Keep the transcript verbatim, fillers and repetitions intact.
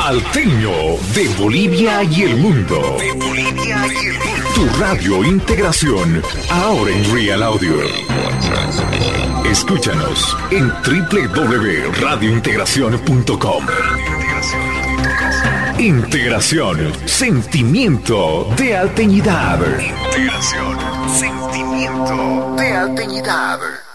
Alteño de Bolivia y el mundo. De Bolivia y el mundo. Tu radio Integración, ahora en Real Audio. Escúchanos en doble u doble u doble u punto radio integración punto com. Integración, sentimiento de alteñidad. Integración, sentimiento de alteñidad.